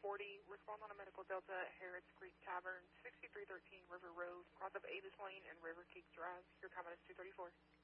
40, respond on a medical Delta at Harrods Creek Tavern, 6313 River Road, cross of Avis Lane and River Creek Drive. Your comment is 234.